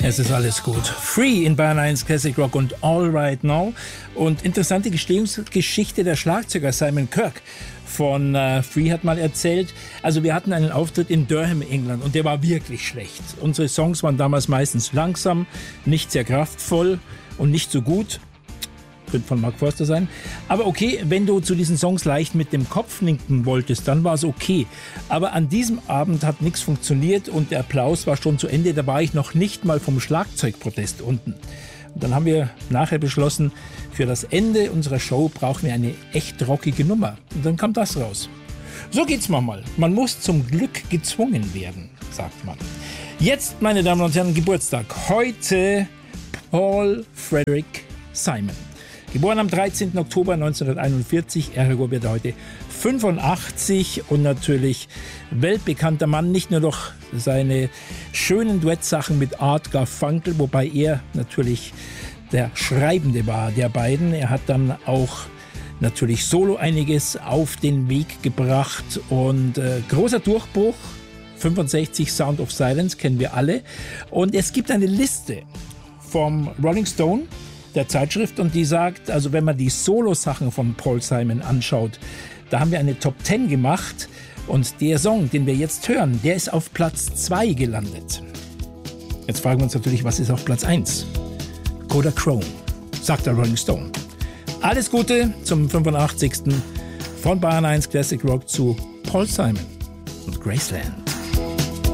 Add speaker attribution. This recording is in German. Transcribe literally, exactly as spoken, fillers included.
Speaker 1: Es ist alles gut. Free in Bayern eins Classic Rock und All Right Now. Und interessante Gestehungsgeschichte der Schlagzeuger Simon Kirke von äh, Free hat mal erzählt, also wir hatten einen Auftritt in Durham, England, und der war wirklich schlecht. Unsere Songs waren damals meistens langsam, nicht sehr kraftvoll und nicht so gut. Könnte von Mark Forster sein. Aber okay, wenn du zu diesen Songs leicht mit dem Kopf nicken wolltest, dann war es okay. Aber an diesem Abend hat nichts funktioniert und der Applaus war schon zu Ende. Da war ich noch nicht mal vom Schlagzeugprotest unten. Und dann haben wir nachher beschlossen, für das Ende unserer Show brauchen wir eine echt rockige Nummer. Und dann kam das raus. So geht's manchmal. Man muss zum Glück gezwungen werden, sagt man. Jetzt, meine Damen und Herren, Geburtstag. Heute Paul Frederick Simon. Geboren am dreizehnten Oktober neunzehnhunderteinundvierzig, ergo wird er heute fünfundachtzig und natürlich weltbekannter Mann, nicht nur durch seine schönen Duettsachen mit Art Garfunkel, wobei er natürlich der Schreibende war der beiden. Er hat dann auch natürlich solo einiges auf den Weg gebracht und äh, großer Durchbruch, fünfundsechzig Sound of Silence, kennen wir alle. Und es gibt eine Liste vom Rolling Stone, der Zeitschrift, und die sagt, also wenn man die Solo-Sachen von Paul Simon anschaut, da haben wir eine Top zehn gemacht und der Song, den wir jetzt hören, der ist auf Platz zwei gelandet. Jetzt fragen wir uns natürlich, was ist auf Platz eins? Kodachrome, sagt der Rolling Stone. Alles Gute zum fünfundachtzigsten von Bayern eins Classic Rock zu Paul Simon und Graceland.